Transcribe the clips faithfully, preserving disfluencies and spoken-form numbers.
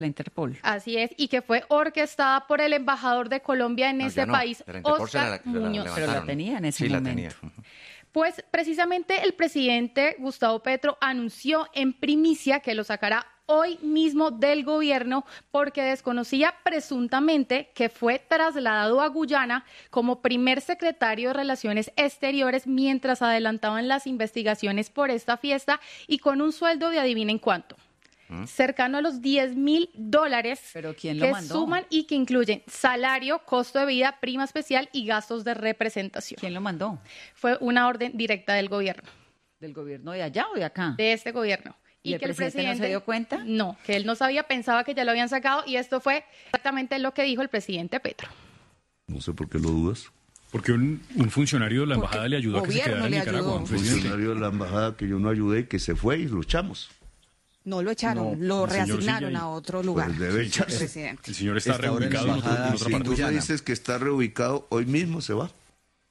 La Interpol. Así es, y que fue orquestada por el embajador de Colombia en No, ese no, país, pero Interpol se la- Oscar se la Muñoz. levantaron. Pero la tenía en ese Sí, la momento. tenía. Pues precisamente el presidente Gustavo Petro anunció en primicia que lo sacará hoy mismo del gobierno porque desconocía presuntamente que fue trasladado a Guyana como primer secretario de Relaciones Exteriores mientras adelantaban las investigaciones por esta fiesta y con un sueldo de adivinen cuánto. Cercano a los diez mil dólares ¿Pero quién lo que mandó? suman y que incluyen salario, costo de vida, prima especial y gastos de representación. ¿Quién lo mandó? Fue una orden directa del gobierno, ¿Del gobierno de allá o de acá? de este gobierno. ¿Y el presidente no se dio cuenta? No, que él no sabía, pensaba que ya lo habían sacado y esto fue exactamente lo que dijo el presidente Petro. No sé por qué lo dudas. Porque un, un funcionario de la Porque embajada le ayudó a que se gobierno quedara en le Nicaragua, ayudó. Un presidente. funcionario de la embajada que yo no ayudé, que se fue y lo echamos. No lo echaron, No, lo el señor reasignaron sigue ahí. a otro lugar. Pues debe el echarse. presidente. El señor está, Está ahora en la reubicado en, otro- en embajada, otra Si parte. tú me Guyana. dices que está reubicado, hoy mismo se va.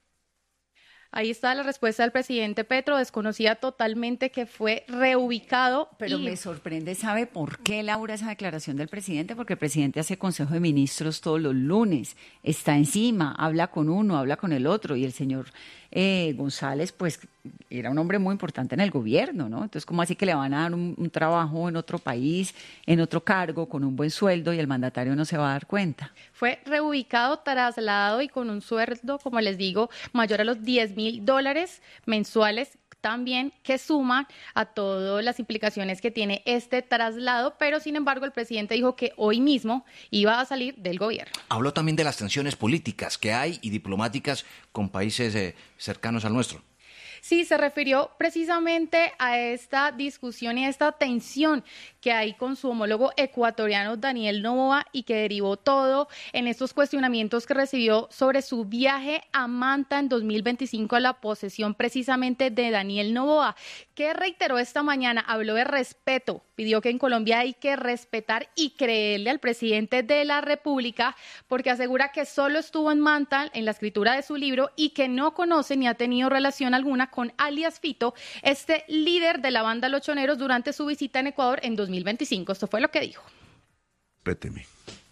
Ahí está la respuesta del presidente Petro, desconocía totalmente que fue reubicado. Pero y me sorprende, ¿sabe por qué, Laura, esa declaración del presidente? Porque el presidente hace consejo de ministros todos los lunes, está encima, habla con uno, habla con el otro, y el señor eh, González, pues, era un hombre muy importante en el gobierno, ¿no? Entonces, ¿cómo así que le van a dar un, un trabajo en otro país, en otro cargo, con un buen sueldo, y el mandatario no se va a dar cuenta? Fue reubicado, trasladado y con un sueldo, como les digo, mayor a los diez mil dólares mensuales también, que suman a todas las implicaciones que tiene este traslado, pero sin embargo el presidente dijo que hoy mismo iba a salir del gobierno. Habló también de las tensiones políticas que hay y diplomáticas con países eh, cercanos al nuestro. Sí, se refirió precisamente a esta discusión y a esta tensión que hay con su homólogo ecuatoriano Daniel Noboa y que derivó todo en estos cuestionamientos que recibió sobre su viaje a Manta en dos mil veinticinco a la posesión precisamente de Daniel Noboa, que reiteró esta mañana, habló de respeto, pidió que en Colombia hay que respetar y creerle al presidente de la República porque asegura que solo estuvo en Manta en la escritura de su libro y que no conoce ni ha tenido relación alguna con alias Fito, este líder de la banda Los Choneros, durante su visita en Ecuador en dos mil veinticinco. Esto fue lo que dijo. Respéteme.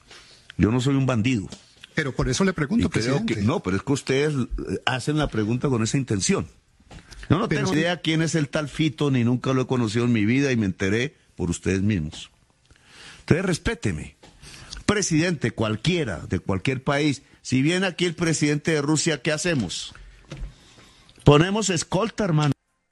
Yo no soy un bandido. Pero por eso le pregunto, Y creo presidente. que, no, pero es que ustedes eh, hacen la pregunta con esa intención. Yo no Pero tengo sí- idea quién es el tal Fito, ni nunca lo he conocido en mi vida y me enteré por ustedes mismos. Entonces, respéteme. Presidente cualquiera, de cualquier país, si viene aquí el presidente de Rusia, ¿qué hacemos? Ponemos escolta, hermano.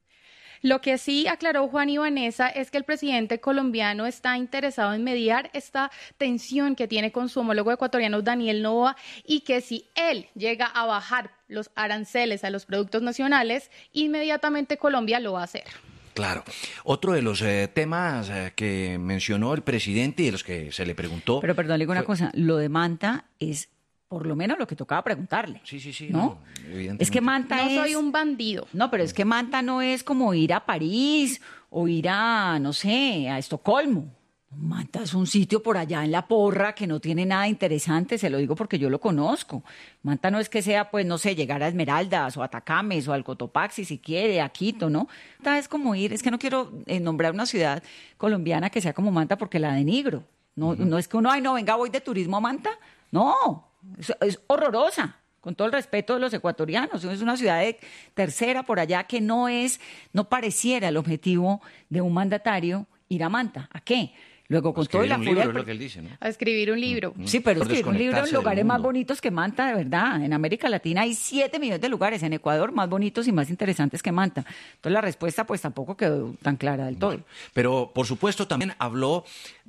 Lo que sí aclaró Juan y Vanessa es que el presidente colombiano está interesado en mediar esta tensión que tiene con su homólogo ecuatoriano Daniel Noboa y que si él llega a bajar los aranceles a los productos nacionales, inmediatamente Colombia lo va a hacer. Claro. Otro de los eh, temas eh, que mencionó el presidente y de los que se le preguntó... Pero perdón, le digo una fue- cosa, lo de Manta es por lo menos lo que tocaba preguntarle. Sí, sí, sí. ¿No? no, evidentemente. Es que Manta No es... soy un bandido. No, pero es que Manta no es como ir a París o ir a, no sé, a Estocolmo. Manta es un sitio por allá en la porra que no tiene nada interesante, se lo digo porque yo lo conozco. Manta no es que sea, pues, no sé, llegar a Esmeraldas o a Atacames o al Cotopaxi si quiere, a Quito, ¿no? Manta es como ir, es que no quiero eh, nombrar una ciudad colombiana que sea como Manta porque la denigro. No, uh-huh. No es que uno, ay, no, venga, voy de turismo a Manta. No, es, es horrorosa. Con todo el respeto de los ecuatorianos, es una ciudad de tercera por allá que no es, no pareciera el objetivo de un mandatario ir a Manta. ¿A qué? Luego, con todo la un furia... libro, es lo que él dice, ¿no? A escribir un libro. Mm, Sí, pero por escribir un libro en desconectarse del lugares más mundo. bonitos que Manta, de verdad. En América Latina hay siete millones de lugares, en Ecuador más bonitos y más interesantes que Manta. Entonces la respuesta pues tampoco quedó tan clara del todo. Bueno, pero, por supuesto, también habló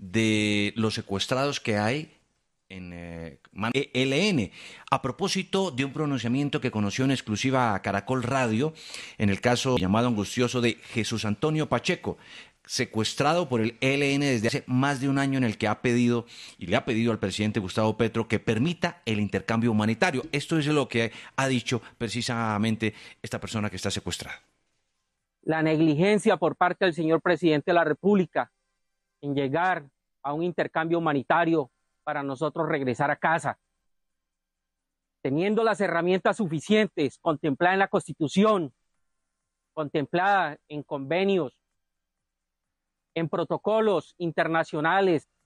de los secuestrados que hay en eh, E L N, a propósito de un pronunciamiento que conoció en exclusiva a Caracol Radio, en el caso llamado angustioso de Jesús Antonio Pacheco, secuestrado por el E L N desde hace más de un año, en el que ha pedido y le ha pedido al presidente Gustavo Petro que permita el intercambio humanitario. Esto es lo que ha dicho precisamente esta persona que está secuestrada. La negligencia por parte del señor presidente de la República en llegar a un intercambio humanitario para nosotros regresar a casa, teniendo las herramientas suficientes contempladas en la Constitución, contempladas en convenios, en protocolos internacionales